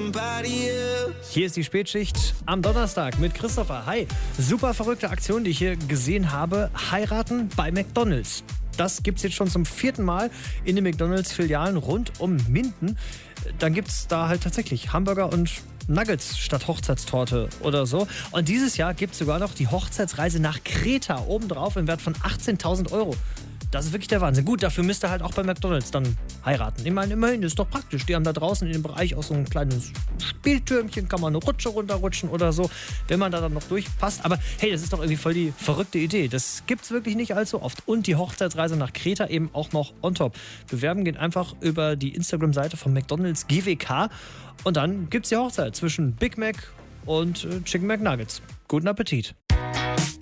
Hier ist die Spätschicht am Donnerstag mit Christopher. Hi, super verrückte Aktion, die ich hier gesehen habe. Heiraten bei McDonald's. Das gibt's jetzt schon zum 4. Mal in den McDonald's-Filialen rund um Minden. Dann gibt's da halt tatsächlich Hamburger und Nuggets statt Hochzeitstorte oder so. Und dieses Jahr gibt's sogar noch die Hochzeitsreise nach Kreta obendrauf im Wert von 18.000 Euro. Das ist wirklich der Wahnsinn. Gut, dafür müsst ihr halt auch bei McDonald's dann heiraten. Ich meine, immerhin, das ist doch praktisch. Die haben da draußen in dem Bereich auch so ein kleines Spieltürmchen, kann man eine Rutsche runterrutschen oder so, wenn man da dann noch durchpasst. Aber hey, das ist doch irgendwie voll die verrückte Idee. Das gibt's wirklich nicht allzu oft. Und die Hochzeitsreise nach Kreta eben auch noch on top. Bewerben geht einfach über die Instagram-Seite von McDonald's GWK und dann gibt's die Hochzeit zwischen Big Mac und Chicken McNuggets. Guten Appetit.